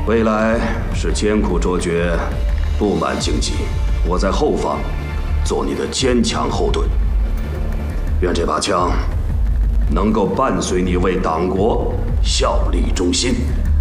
未来是艰苦卓绝，布满荆棘。我在后方，做你的坚强后盾。愿这把枪能够伴随你为党国效力忠心。